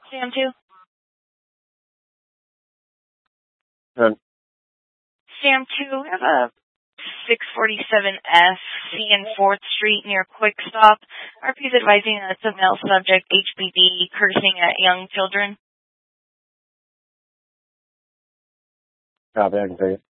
Sam 2? Good. Sam 2, we have a 647F, C and 4th Street near Quick Stop. RP's advising that it's a male subject, HPD, cursing at young children. Copy, I can take it.